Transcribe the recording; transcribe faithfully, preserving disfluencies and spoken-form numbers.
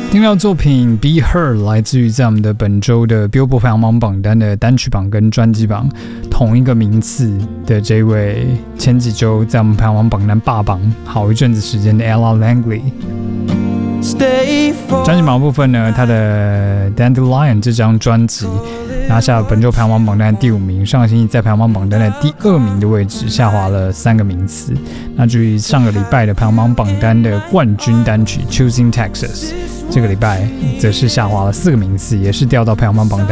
听到作品 Be Her 来自于在我们的本周的 Billboard 排行榜榜单的单曲榜跟专辑榜同一个名次的这位前几周在我们排行榜榜单霸榜好一阵子时间的 Ella Langley。专辑榜部分呢，他的 Dandelion 这张专辑拿下了本周排行榜榜单第五名，上个星期在排行榜榜单的第二名的位置下滑了三个名次。那至于上个礼拜的排行榜榜单的冠军单曲 Choosing Texas， 这个礼拜则是下滑了四个名次，也是掉到排行榜榜单